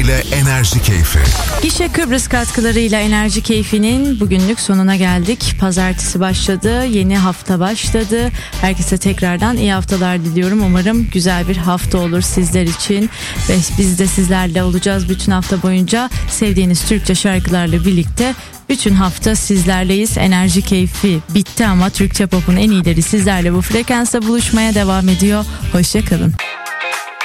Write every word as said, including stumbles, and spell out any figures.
ile Enerji Keyfi. Gişe Kıbrıs katkılarıyla Enerji Keyfi'nin bugünlük sonuna geldik. Pazartesi başladı, yeni hafta başladı. Herkese tekrardan iyi haftalar diliyorum. Umarım güzel bir hafta olur sizler için. Ve biz de sizlerle olacağız bütün hafta boyunca. Sevdiğiniz Türkçe şarkılarla birlikte bütün hafta sizlerleyiz. Enerji Keyfi bitti ama Türkçe pop'un en iyileri sizlerle bu frekansta buluşmaya devam ediyor. Hoşça kalın.